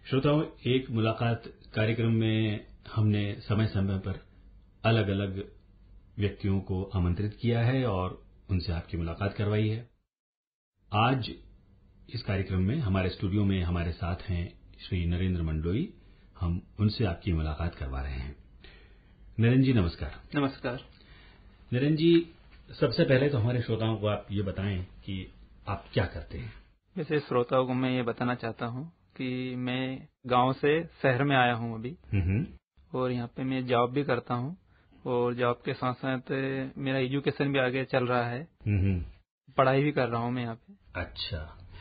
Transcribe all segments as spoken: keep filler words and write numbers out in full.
श्रोताओं, एक मुलाकात कार्यक्रम में हमने समय समय पर अलग अलग व्यक्तियों को आमंत्रित किया है और उनसे आपकी मुलाकात करवाई है। आज इस कार्यक्रम में हमारे स्टूडियो में हमारे साथ हैं श्री नरेंद्र मंडलोई। हम उनसे आपकी मुलाकात करवा रहे हैं। नरेंद्र जी नमस्कार। नमस्कार। नरेंद्र जी, सबसे पहले तो हमारे श्रोताओं को आप ये बताएं कि आप क्या करते हैं। वैसे श्रोताओं को मैं ये बताना चाहता हूँ कि मैं गांव से शहर में आया हूँ अभी, और यहाँ पे मैं जॉब भी करता हूँ और जॉब के साथ साथ मेरा एजुकेशन भी आगे चल रहा है। पढ़ाई भी कर रहा हूँ मैं यहाँ पे। अच्छा,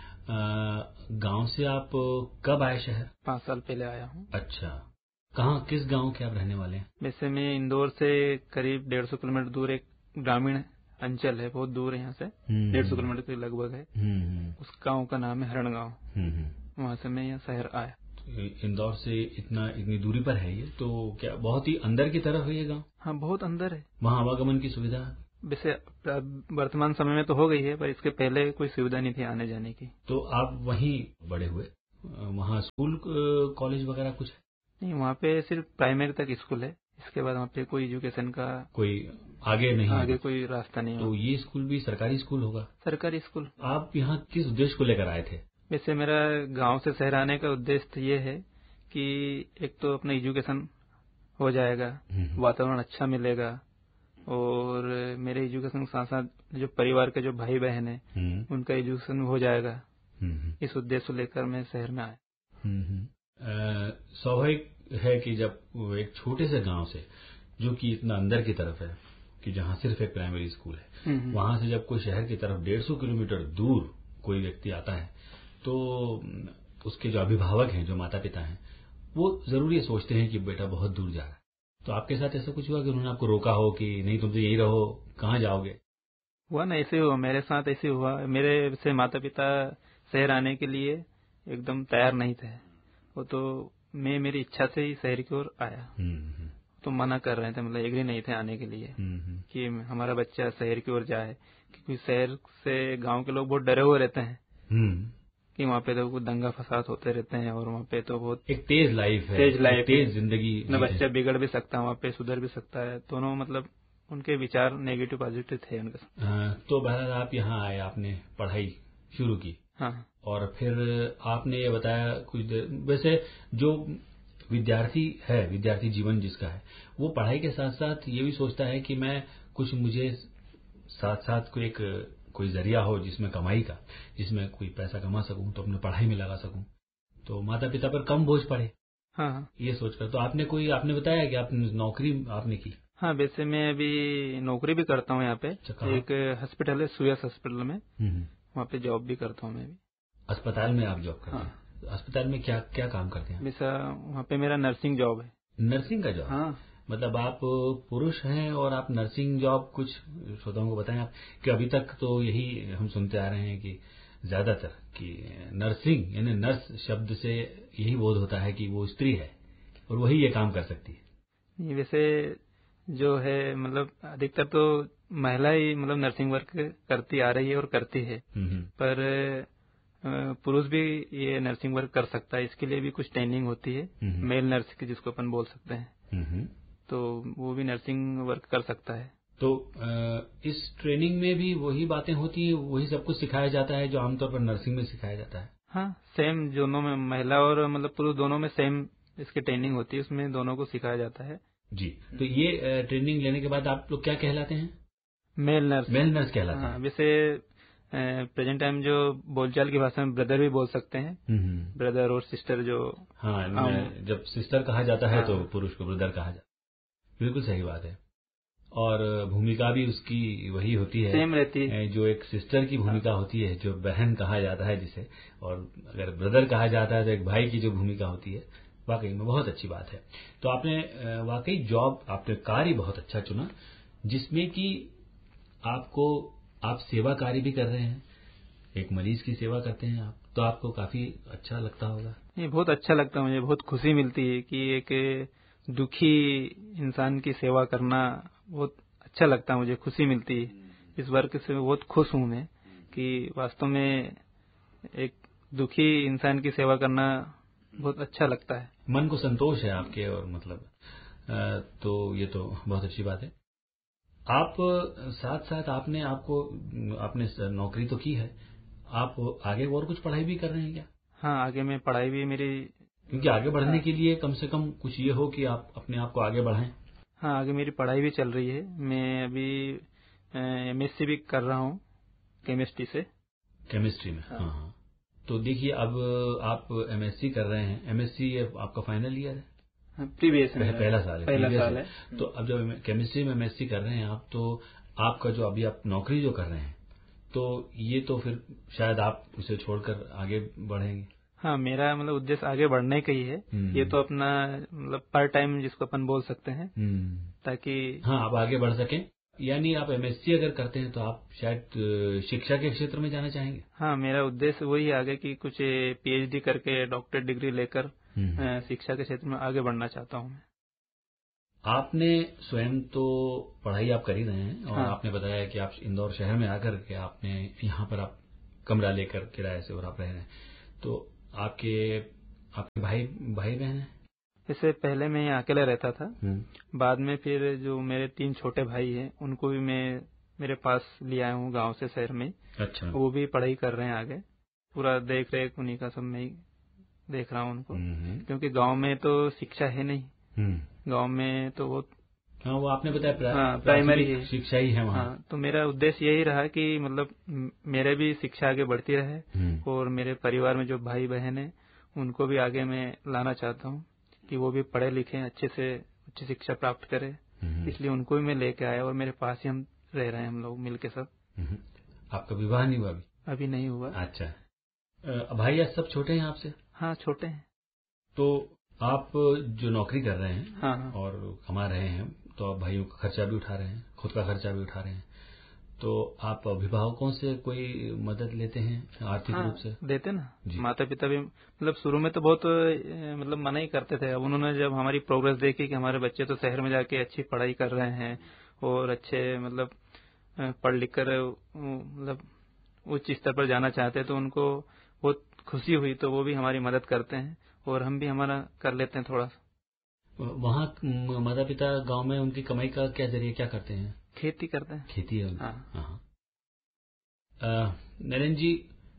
गांव से आप कब आए शहर? पाँच साल पहले आया हूँ। अच्छा, कहाँ, किस गांव के आप रहने वाले हैं? वैसे मैं इंदौर से करीब डेढ़ सौ किलोमीटर दूर एक ग्रामीण अंचल है, बहुत दूर है यहाँ से, डेढ़ सौ किलोमीटर के लगभग है। उस गांव का नाम है हरण गांव। वहाँ से मैं यहाँ शहर आया। तो इंदौर से इतना इतनी दूरी पर है ये, तो क्या बहुत ही अंदर की तरफ है ये गांव? हाँ, बहुत अंदर है। वहाँ आवागमन की सुविधा वैसे वर्तमान समय में तो हो गई है, पर इसके पहले कोई सुविधा नहीं थी आने जाने की। तो आप वहीं बड़े हुए? वहाँ स्कूल कॉलेज वगैरह कुछ है? नहीं, वहाँ पे सिर्फ प्राइमरी तक स्कूल है। इसके बाद वहाँ पे कोई एजुकेशन का कोई आगे नहीं, आगे कोई रास्ता नहीं। तो ये स्कूल भी सरकारी स्कूल होगा? सरकारी स्कूल। आप यहाँ किस उद्देश्य को लेकर आए थे? वैसे मेरा गांव से शहर आने का उद्देश्य ये है कि एक तो अपना एजुकेशन हो जाएगा, वातावरण अच्छा मिलेगा, और मेरे एजुकेशन के साथ साथ जो परिवार के जो भाई बहन है उनका एजुकेशन हो जाएगा। इस उद्देश्य को लेकर मैं शहर में आया। स्वाभाविक है कि जब एक छोटे से गांव से, जो कि इतना अंदर की तरफ है कि जहां सिर्फ एक प्राइमरी स्कूल है, वहां से जब कोई शहर की तरफ डेढ़ सौ किलोमीटर दूर कोई व्यक्ति आता है, तो उसके जो अभिभावक हैं, जो माता पिता हैं, वो जरूर ये सोचते हैं कि बेटा बहुत दूर जा रहा है। तो आपके साथ ऐसा कुछ हुआ कि उन्होंने आपको रोका हो कि नहीं तुम तो यही रहो, कहाँ जाओगे? हुआ ना, ऐसे हुआ, मेरे साथ ऐसे हुआ। मेरे से माता पिता शहर आने के लिए एकदम तैयार नहीं थे। वो तो मैं मेरी इच्छा से ही शहर की ओर आया। तो मना कर रहे थे, मतलब एग्री नहीं थे आने के लिए कि हमारा बच्चा शहर की ओर जाए, क्योंकि शहर से गांव के लोग बहुत डरे हुए रहते हैं कि वहाँ पे तो कुछ दंगा फसाद होते रहते हैं, और वहाँ पे तो बहुत एक तेज लाइफ है, तेज लाइफ, तेज जिंदगी, न बच्चा बिगड़ भी सकता है, वहाँ पे सुधर भी सकता है। दोनों मतलब उनके विचार नेगेटिव पॉजिटिव थे उनके साथ। तो बहरहाल आप यहाँ आए, आपने पढ़ाई शुरू की। हाँ, और फिर आपने ये बताया कुछ देर, वैसे जो विद्यार्थी है, विद्यार्थी जीवन जिसका है, वो पढ़ाई के साथ साथ ये भी सोचता है कि मैं कुछ, मुझे साथ साथ कोई एक कोई जरिया हो जिसमें कमाई का, जिसमें कोई पैसा कमा सकूं, तो अपने पढ़ाई में लगा सकूं, तो माता पिता पर कम बोझ पड़े। हाँ, ये सोचकर तो आपने कोई आपने बताया कि आपने नौकरी आपने की? हाँ, वैसे मैं अभी नौकरी भी करता हूँ यहाँ पे। एक हॉस्पिटल है, सुयस हॉस्पिटल में, वहाँ पे जॉब भी करता हूँ मैं भी। अस्पताल में आप जॉब करते हैं? हाँ। अस्पताल में क्या क्या काम करते हैं? वैसा वहाँ पे मेरा नर्सिंग जॉब है। नर्सिंग का जॉब? हाँ। मतलब आप पुरुष हैं और आप नर्सिंग जॉब, कुछ श्रोताओं को बताएं आप कि अभी तक तो यही हम सुनते आ रहे हैं कि ज्यादातर कि नर्सिंग यानी नर्स शब्द से यही बोध होता है कि वो स्त्री है और वही ये काम कर सकती है। वैसे जो है, मतलब अधिकतर तो महिला ही मतलब नर्सिंग वर्क करती आ रही है और करती है, पर पुरुष भी ये नर्सिंग वर्क कर सकता है। इसके लिए भी कुछ ट्रेनिंग होती है, मेल नर्स की, जिसको अपन बोल सकते हैं, तो वो भी नर्सिंग वर्क कर सकता है। तो इस ट्रेनिंग में भी वही बातें होती है, वही सब कुछ सिखाया जाता है जो आमतौर पर नर्सिंग में सिखाया जाता है? हाँ, सेम, दोनों में, महिला और मतलब पुरुष दोनों में सेम इसकी ट्रेनिंग होती है, उसमें दोनों को सिखाया जाता है। जी, तो ये ट्रेनिंग लेने के बाद आप लोग क्या कहलाते हैं? Male nurse. मेल नर्स कहलाते हैं। हाँ, वैसे प्रेजेंट टाइम जो बोलचाल की भाषा में ब्रदर भी बोल सकते हैं, ब्रदर और सिस्टर जो। हाँ, जब सिस्टर कहा जाता है तो पुरुष को ब्रदर कहा जाता है। बिल्कुल सही बात है। और भूमिका भी उसकी वही होती है, सेम रहती है, जो एक सिस्टर की भूमिका होती है, जो बहन कहा जाता है जिसे, और अगर ब्रदर कहा जाता है तो एक भाई की जो भूमिका होती है। वाकई में बहुत अच्छी बात है। तो आपने वाकई जॉब, आपने कार्य बहुत अच्छा चुना, जिसमें कि आपको, आप सेवा कार्य भी कर रहे हैं, एक मरीज की सेवा करते हैं आप, तो आपको काफी अच्छा लगता होगा। ये बहुत अच्छा लगता है मुझे, बहुत खुशी मिलती है कि एक दुखी इंसान की सेवा करना बहुत अच्छा लगता है मुझे, खुशी मिलती है। इस वर्क से बहुत खुश हूं मैं कि वास्तव में एक दुखी इंसान की सेवा करना बहुत अच्छा लगता है, मन को संतोष है आपके, और मतलब तो ये तो बहुत अच्छी बात है। आप साथ साथ आपने आपको आपने नौकरी तो की है, आप आगे और कुछ पढ़ाई भी कर रहे हैं क्या? हाँ, आगे मैं पढ़ाई भी मेरी, क्योंकि आगे बढ़ने के लिए कम से कम कुछ ये हो कि आप अपने आप को आगे बढ़ाएं। हाँ, आगे मेरी पढ़ाई भी चल रही है। मैं अभी एमएससी भी कर रहा हूँ केमिस्ट्री से। केमिस्ट्री में? हाँ हाँ। तो देखिए, अब आप एमएससी कर रहे हैं, एमएससी आपका फाइनल ईयर है? प्रीवियस पह, पहला साल है, पहला साल है। है। तो अब जब केमिस्ट्री में एमएससी कर रहे हैं आप, तो आपका जो अभी आप नौकरी जो कर रहे हैं, तो ये तो फिर शायद आप उसे छोड़कर आगे बढ़ेंगे। हाँ, मेरा मतलब उद्देश्य आगे बढ़ने का ही है। ये तो अपना मतलब पार्ट टाइम जिसको अपन बोल सकते हैं, ताकि हाँ आप आगे बढ़ सकें। यानी आप एमएससी अगर करते हैं तो आप शायद शिक्षा के क्षेत्र में जाना चाहेंगे? हाँ, मेरा उद्देश्य वही आगे की कुछ पीएचडी करके डॉक्टर डिग्री लेकर शिक्षा के क्षेत्र में आगे बढ़ना चाहता हूँ मैं। आपने स्वयं तो पढ़ाई आप कर ही रहे हैं, और हाँ। आपने बताया कि आप इंदौर शहर में आकर के आपने यहाँ पर आप कमरा लेकर किराए से और आप रह रहे हैं, तो आपके आपके भाई भाई बहन हैं? इससे पहले मैं यहाँ अकेले रहता था, बाद में फिर जो मेरे तीन छोटे भाई हैं उनको भी मैं मेरे पास ले आया हूँ गांव से शहर में। अच्छा। वो भी पढ़ाई कर रहे हैं आगे, पूरा देख रेख उन्हीं का सब मैं ही देख रहा हूँ उनको, क्योंकि गांव में तो शिक्षा है नहीं। गांव में तो वो हाँ, वो आपने बताया हाँ, प्राइमरी है, शिक्षा ही है वहाँ। हाँ, तो मेरा उद्देश्य यही रहा कि मतलब मेरे भी शिक्षा आगे बढ़ती रहे, और मेरे परिवार में जो भाई बहन है उनको भी आगे मैं लाना चाहता हूँ कि वो भी पढ़े लिखे अच्छे से उच्च शिक्षा प्राप्त करें। इसलिए उनको भी मैं लेके आया, और मेरे पास ही हम रह रहे हैं हम लोग मिलके सब। आपका विवाह नहीं हुआ अभी? अभी नहीं हुआ। अच्छा। भाई आज सब छोटे हैं आपसे? हाँ, छोटे हैं। तो आप जो नौकरी कर रहे हैं हाँ, हाँ। और कमा रहे हैं, तो आप भाइयों का खर्चा भी उठा रहे हैं, खुद का खर्चा भी उठा रहे हैं, तो आप अभिभावकों से कोई मदद लेते हैं आर्थिक हाँ, रूप से? देते ना, माता पिता भी मतलब शुरू में तो बहुत मतलब मना ही करते थे। अब उन्होंने जब हमारी प्रोग्रेस देखी कि हमारे बच्चे तो शहर में जाके अच्छी पढ़ाई कर रहे हैं और अच्छे मतलब पढ़ लिख कर मतलब उच्च स्तर पर जाना चाहते हैं, तो उनको बहुत खुशी हुई। तो वो भी हमारी मदद करते हैं और हम भी हमारा कर लेते हैं थोड़ा सा। वहाँ माता पिता गांव में उनकी कमाई का क्या जरिए क्या करते हैं? खेती करते हैं। खेती है। हाँ। नरेंद्र जी,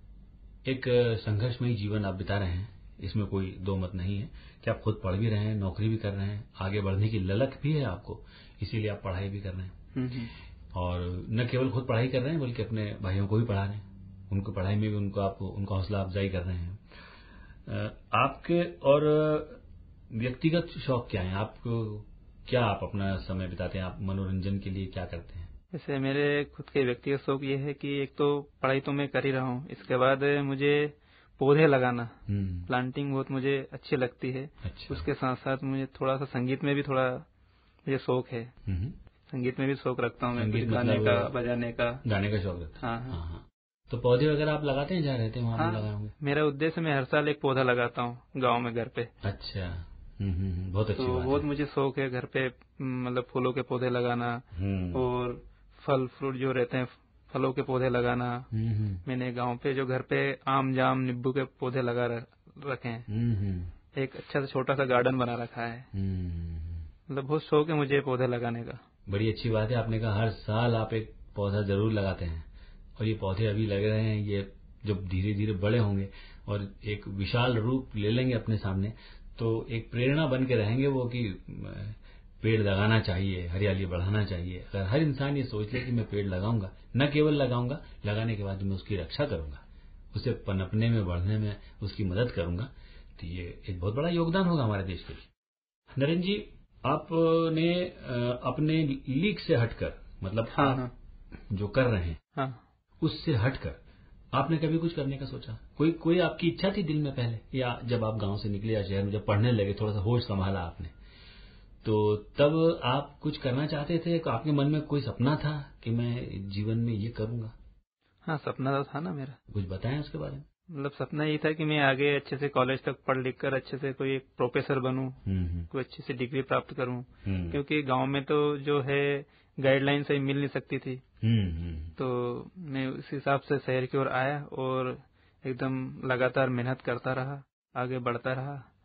एक संघर्षमयी जीवन आप बिता रहे हैं, इसमें कोई दो मत नहीं है कि आप खुद पढ़ भी रहे हैं, नौकरी भी कर रहे हैं, आगे बढ़ने की ललक भी है आपको, इसीलिए आप पढ़ाई भी कर रहे हैं, और न केवल खुद पढ़ाई कर रहे हैं बल्कि अपने भाइयों को भी पढ़ा रहे हैं, उनको पढ़ाई में भी उनको आप उनका हौसला अफजाई कर रहे हैं। आपके और व्यक्तिगत शौक क्या है? आपको क्या आप अपना समय बिताते हैं? आप मनोरंजन के लिए क्या करते हैं? जैसे मेरे खुद के व्यक्तिगत शौक ये है कि एक तो पढ़ाई तो मैं कर ही रहा हूँ, इसके बाद मुझे पौधे लगाना, प्लांटिंग बहुत मुझे अच्छी लगती है। अच्छा। उसके साथ साथ मुझे थोड़ा सा संगीत में भी थोड़ा मुझे शौक है, संगीत में भी शौक रखता हूँ मैं, गाने का बजाने का। गाने का शौक रखता है? हाँ, हाँ। तो पौधे वगैरह आप लगाते हैं, जहाँ रहते हैं वहाँ? हाँ, लगाए होंगे। मेरा उद्देश्य मैं हर साल एक पौधा लगाता हूँ गाँव में घर पे। अच्छा। हम्म, बहुत अच्छी तो बात बहुत है। मुझे शौक है घर पे मतलब फूलों के पौधे लगाना, और फल फ्रूट जो रहते हैं फलों के पौधे लगाना। मैंने गांव पे जो घर पे आम जाम नींबू के पौधे लगा रखे हैं, एक अच्छा सा छोटा सा गार्डन बना रखा है। मतलब बहुत शौक है मुझे पौधे लगाने का। बड़ी अच्छी बात है, आपने कहा हर साल आप एक पौधा जरूर लगाते हैं, और ये पौधे अभी लग रहे हैं, ये जब धीरे धीरे बड़े होंगे और एक विशाल रूप ले लेंगे अपने सामने, तो एक प्रेरणा बन के रहेंगे वो कि पेड़ लगाना चाहिए, हरियाली बढ़ाना चाहिए। अगर हर इंसान ये सोच ले कि मैं पेड़ लगाऊंगा, न केवल लगाऊंगा, लगाने के बाद मैं उसकी रक्षा करूंगा, उसे पनपने में बढ़ने में उसकी मदद करूंगा, तो ये एक बहुत बड़ा योगदान होगा हमारे देश के लिए। नरेंद्र जी, आपने अपने लीग से हटकर, मतलब हाँ, हाँ, जो कर रहे हैं, हाँ, उससे हटकर आपने कभी कुछ करने का सोचा? कोई कोई आपकी इच्छा थी दिल में पहले, या जब आप गांव से निकले या शहर में जब पढ़ने लगे, थोड़ा सा होश संभाला आपने, तो तब आप कुछ करना चाहते थे? आपके मन में कोई सपना था कि मैं जीवन में ये करूंगा? हाँ, सपना तो था ना मेरा। कुछ बताएं उसके बारे में। मतलब सपना ये था कि मैं आगे अच्छे से कॉलेज तक पढ़ लिख कर अच्छे से कोई एक प्रोफेसर बनूं, कोई अच्छी सी डिग्री प्राप्त करूं, क्योंकि गांव में तो जो है गाइडलाइन सही मिल नहीं सकती थी। तो मैं उस हिसाब से शहर की ओर आया और एकदम लगातार मेहनत करता रहा, आगे बढ़ता रहा।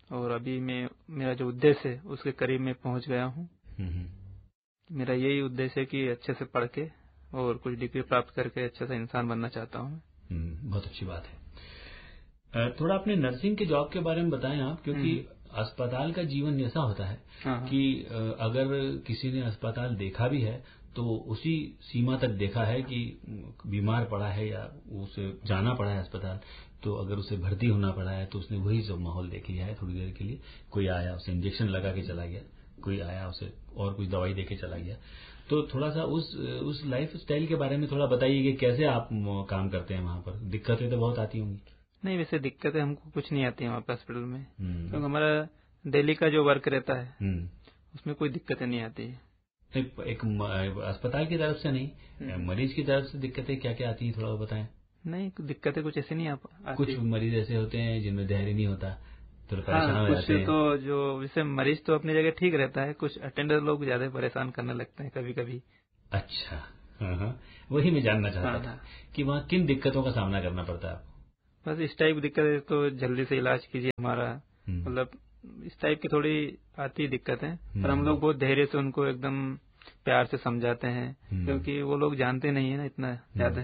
और अभी मैं मेरा जो उद्देश्य है उसके करीब में पहुंच गया हूँ। मेरा यही उद्देश्य है कि अच्छे से पढ़ के और कुछ डिग्री प्राप्त करके अच्छे से इंसान बनना चाहता हूँ। बहुत अच्छी बात है। थोड़ा अपने नर्सिंग के जॉब के बारे में बताएं आप, क्योंकि अस्पताल का जीवन ऐसा होता है कि अगर किसी ने अस्पताल देखा भी है तो उसी सीमा तक देखा है कि बीमार पड़ा है या उसे जाना पड़ा है अस्पताल, तो अगर उसे भर्ती होना पड़ा है तो उसने वही सब माहौल देख लिया है थोड़ी देर के लिए। कोई आया उसे इंजेक्शन लगा के चला गया, कोई आया उसे और कुछ दवाई देके चला गया। तो थोड़ा सा उस उस लाइफ स्टाइल के बारे में थोड़ा बताइए कि कैसे आप काम करते हैं वहां पर। दिक्कतें तो बहुत आती होंगी। नहीं, वैसे दिक्कतें हमको कुछ नहीं आती है वहाँ पे हॉस्पिटल में, क्योंकि हमारा डेली का जो वर्क रहता है उसमें कोई दिक्कतें नहीं आती है। एक, एक अस्पताल की तरफ से नहीं, मरीज की तरफ से दिक्कतें क्या क्या आती है थोड़ा बताएं। नहीं, दिक्कतें कुछ ऐसे नहीं आती। कुछ मरीज ऐसे होते हैं जिनमें धैर्य नहीं होता, तो परेशान हाँ, हो जाते हैं। तो जो वैसे मरीज तो अपनी जगह ठीक रहता है, कुछ अटेंडर लोग ज्यादा परेशान करने लगते हैं कभी कभी। अच्छा, हाँ हाँ, वही मैं जानना चाहता हाँ, था कि वहाँ किन दिक्कतों का सामना करना पड़ता है आपको। बस इस टाइप की दिक्कत है तो जल्दी से इलाज कीजिए हमारा, मतलब इस टाइप की थोड़ी आती है दिक्कतें, पर हम लोग बहुत धैर्य से उनको एकदम प्यार से समझाते हैं, क्योंकि वो लोग जानते नहीं है ना इतना ज्यादा।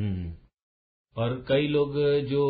और कई लोग जो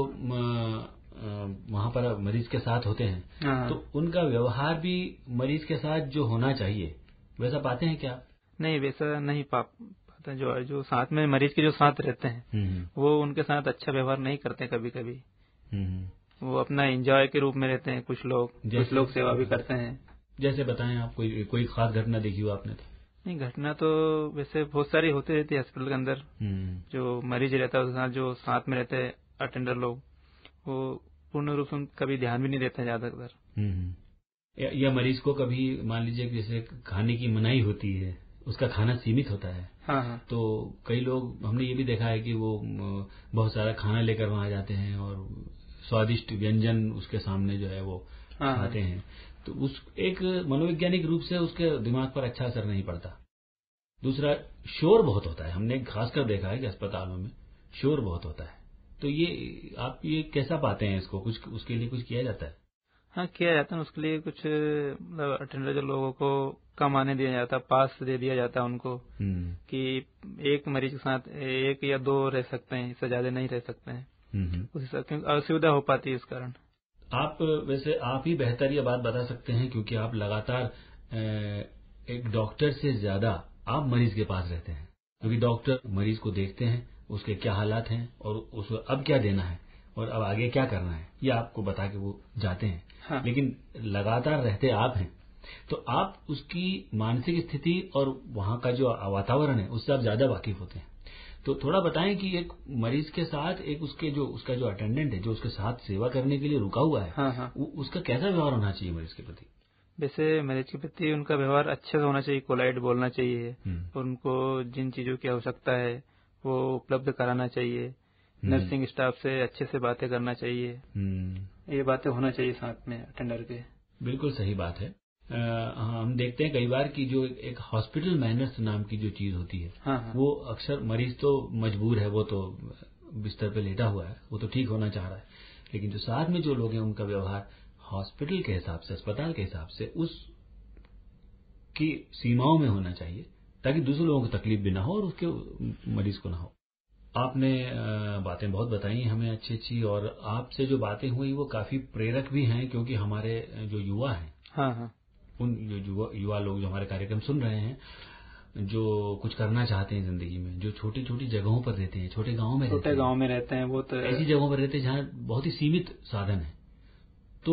वहाँ पर मरीज के साथ होते हैं हाँ। तो उनका व्यवहार भी मरीज के साथ जो होना चाहिए वैसा पाते हैं क्या? नहीं, वैसा नहीं पा पाते। जो जो साथ में मरीज के जो साथ रहते हैं वो उनके साथ अच्छा व्यवहार नहीं करते कभी कभी। वो अपना एंजॉय के रूप में रहते हैं। कुछ लोग कुछ लोग सेवा भी करते हैं। जैसे बताएं आप, कोई कोई खास घटना देखी हो आपने? तो नहीं, घटना तो वैसे बहुत सारी होती रहती है हॉस्पिटल के अंदर। जो मरीज रहता है उसके साथ जो साथ में रहते हैं अटेंडर लोग, वो पूर्ण रूप से कभी ध्यान भी नहीं देते ज्यादातर। या, या मरीज को कभी मान लीजिए जैसे खाने की मनाही होती है, उसका खाना सीमित होता है हाँ हाँ। तो कई लोग हमने ये भी देखा है कि वो बहुत सारा खाना लेकर वहां जाते हैं और स्वादिष्ट व्यंजन उसके सामने जो है वो हाँ खाते हैं, तो उस एक मनोवैज्ञानिक रूप से उसके दिमाग पर अच्छा असर नहीं पड़ता। दूसरा, शोर बहुत होता है। हमने खासकर देखा है कि अस्पतालों में शोर बहुत होता है। तो ये आप ये कैसा पाते हैं इसको? कुछ उसके लिए कुछ किया जाता है? हाँ, किया जाता है। उसके लिए कुछ मतलब अटेंडर जो लोगों को कम आने दिया जाता है, पास दे दिया जाता है उनको कि एक मरीज के साथ एक या दो रह सकते हैं, इससे ज्यादा नहीं रह सकते हैं। उस हिसाब से असुविधा हो पाती है इस कारण। आप वैसे आप ही बेहतर ये बात बता सकते हैं, क्योंकि आप लगातार एक डॉक्टर से ज्यादा आप मरीज के पास रहते हैं, क्योंकि डॉक्टर मरीज को देखते हैं, उसके क्या हालात हैं और उसको अब क्या देना है और अब आगे क्या करना है, ये आपको बता के वो जाते हैं। हाँ। लेकिन लगातार रहते आप हैं, तो आप उसकी मानसिक स्थिति और वहां का जो वातावरण है उससे आप ज्यादा वाकिफ होते हैं। तो थोड़ा बताएं कि एक मरीज के साथ एक उसके जो उसका जो अटेंडेंट है जो उसके साथ सेवा करने के लिए रुका हुआ है हाँ हाँ। उसका कैसा व्यवहार होना चाहिए मरीज के प्रति? वैसे मरीज के प्रति उनका व्यवहार अच्छा होना चाहिए, पोलाइट बोलना चाहिए, उनको जिन चीजों की आवश्यकता है वो उपलब्ध कराना चाहिए, नर्सिंग स्टाफ से अच्छे से बातें करना चाहिए, ये बातें होना चाहिए साथ में अटेंडर के। बिल्कुल सही बात है। आ, हम देखते हैं कई बार कि जो एक हॉस्पिटल मैनर्स नाम की जो चीज होती है हाँ हाँ। वो अक्सर मरीज तो मजबूर है, वो तो बिस्तर पे लेटा हुआ है, वो तो ठीक होना चाह रहा है, लेकिन जो साथ में जो लोग हैं उनका व्यवहार हॉस्पिटल के हिसाब से, अस्पताल के हिसाब से उस की सीमाओं में होना चाहिए, ताकि दूसरे लोगों को तकलीफ भी ना हो और उसके मरीज को ना हो। आपने बातें बहुत बताई हमें अच्छी अच्छी, और आपसे जो बातें हुई वो काफी प्रेरक भी हैं, क्योंकि हमारे जो युवा हैं हाँ हाँ। उन जो युवा लोग जो हमारे कार्यक्रम सुन रहे हैं, जो कुछ करना चाहते हैं जिंदगी में, जो छोटी छोटी जगहों पर रहते हैं, छोटे गांव में छोटे गांव में रहते हैं, वो तो ऐसी जगहों पर रहते हैं जहां बहुत ही सीमित साधन है, तो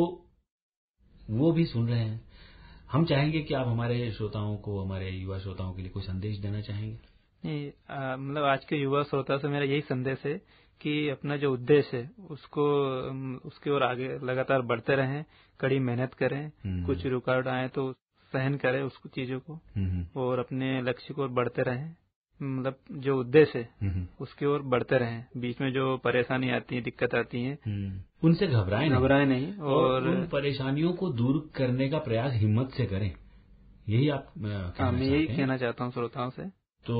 वो भी सुन रहे हैं। हम चाहेंगे कि आप हमारे श्रोताओं को, हमारे युवा श्रोताओं के लिए कोई संदेश देना चाहेंगे? नहीं, मतलब आज के युवा श्रोता से मेरा यही संदेश है कि अपना जो उद्देश्य है उसको उसकी ओर आगे लगातार बढ़ते रहें, कड़ी मेहनत करें, कुछ रुकावट आए तो सहन करें उसको चीजों को, और अपने लक्ष्य को ओर बढ़ते रहें। मतलब जो उद्देश्य है उसकी ओर बढ़ते रहें। बीच में जो परेशानी आती है, दिक्कत आती है, उनसे घबराएं नहीं, घबराएं नहीं और उन परेशानियों को दूर करने का प्रयास हिम्मत से करें। यही आप हाँ, मैं यही कहना चाहता हूँ श्रोताओं से। तो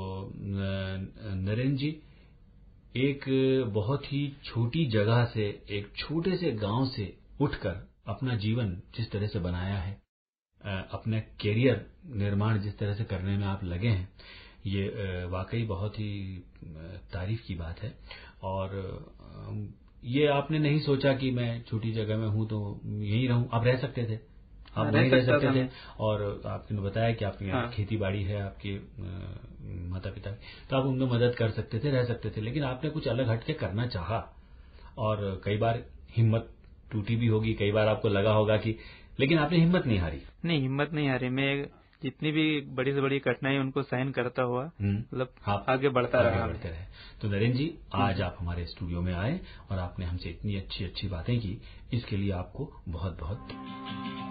नरेंद्र जी, एक बहुत ही छोटी जगह से, एक छोटे से गांव से उठकर अपना जीवन जिस तरह से बनाया है, अपने कैरियर निर्माण जिस तरह से करने में आप लगे हैं, ये वाकई बहुत ही तारीफ की बात है। और ये आपने नहीं सोचा कि मैं छोटी जगह में हूं तो यहीं रहूं, आप रह सकते थे, आप वहीं रह सकते थे। और आपने बताया कि आपके यहाँ खेती बाड़ी है, आपके माता पिता, तो आप उनमें मदद कर सकते थे, रह सकते थे। लेकिन आपने कुछ अलग हटके करना चाहा, और कई बार हिम्मत टूटी भी होगी, कई बार आपको लगा होगा कि, लेकिन आपने हिम्मत नहीं हारी। नहीं, हिम्मत नहीं हारी। मैं जितनी भी बड़ी से बड़ी कठिनाई उनको सहन करता हुआ मतलब आगे बढ़ता रहा। बढ़ते रहे। तो नरेंद्र जी, आज आप हमारे स्टूडियो में आए और आपने हमसे इतनी अच्छी अच्छी बातें की, इसके लिए आपको बहुत बहुत